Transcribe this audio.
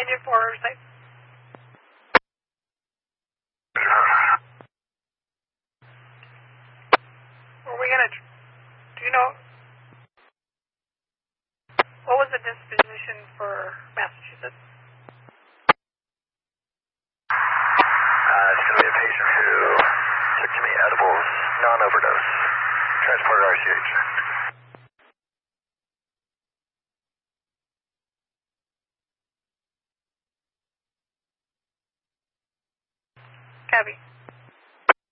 Engine 4, safe. Were we gonna, do you know, what was the disposition for Massachusetts? It's going to be a patient who took too many edibles, non-overdose, transported RCH. Copy.